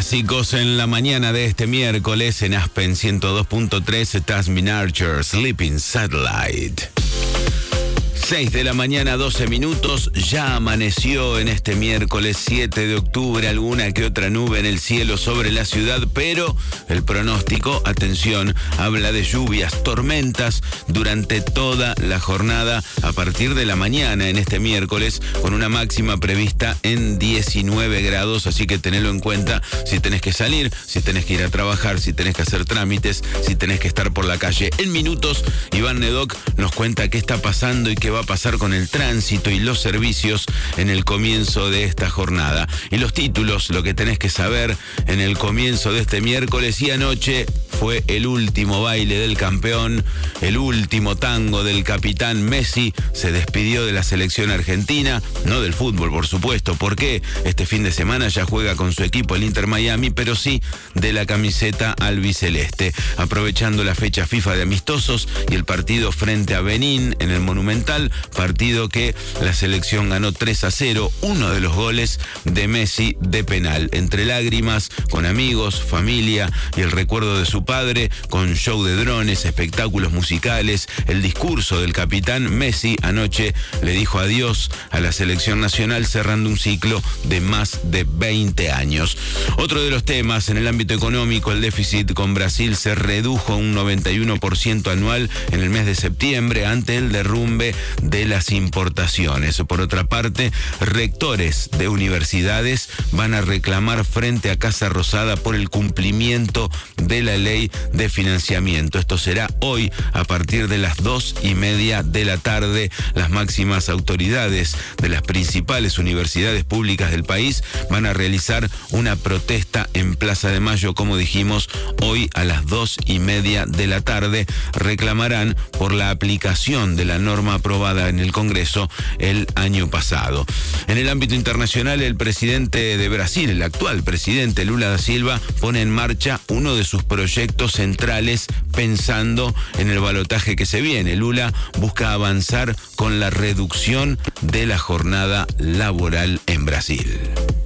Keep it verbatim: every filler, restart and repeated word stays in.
Clásicos en la mañana de este miércoles en Aspen ciento dos punto tres, Tasmin Archer, Sleeping Satellite. seis de la mañana, doce minutos, ya amaneció en este miércoles siete de octubre, alguna que otra nube en el cielo sobre la ciudad, pero el pronóstico, atención, habla de lluvias, tormentas durante toda la jornada a partir de la mañana en este miércoles, con una máxima prevista en diecinueve grados, así que tenelo en cuenta si tenés que salir, si tenés que ir a trabajar, si tenés que hacer trámites, si tenés que estar por la calle. En minutos, Iván Nedoc nos cuenta qué está pasando y qué va a pasar con el tránsito y los servicios en el comienzo de esta jornada. Y los títulos, lo que tenés que saber en el comienzo de este miércoles. Y anoche fue el último baile del campeón, el último tango del capitán Messi. Se despidió de la selección argentina, no del fútbol, por supuesto, porque este fin de semana ya juega con su equipo, el Inter Miami, pero sí de la camiseta albiceleste. Aprovechando la fecha FIFA de amistosos y el partido frente a Benín en el Monumental, partido que la selección ganó tres a cero, uno de los goles de Messi de penal. Entre lágrimas, con amigos, familia y el recuerdo de su padre, con show de drones, espectáculos musicales, el discurso del capitán Messi anoche le dijo adiós a la selección nacional, cerrando un ciclo de más de veinte años. Otro de los temas en el ámbito económico, el déficit con Brasil se redujo a un noventa y uno por ciento anual en el mes de septiembre ante el derrumbe de las importaciones. Por otra parte, rectores de universidades van a reclamar frente a Casa Rosada por el cumplimiento de la ley de financiamiento. Esto será hoy a partir de las dos y media de la tarde. Las máximas autoridades de las principales universidades públicas del país van a realizar una protesta en Plaza de Mayo, como dijimos, hoy a las dos y media de la tarde. Reclamarán por la aplicación de la norma aprobada en el Congreso el año pasado. En el ámbito internacional, el presidente de Brasil, el actual presidente Lula da Silva, pone en marcha uno de sus proyectos centrales pensando en el balotaje que se viene. Lula busca avanzar con la reducción de la jornada laboral en Brasil.